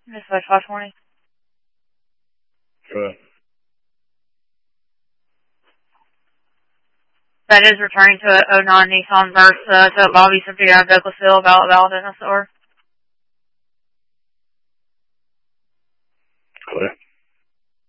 Dispatch 520. Go ahead. That is returning to a 09 Nissan Versa to lobby Cynthia Douglasville, Valid Business Store.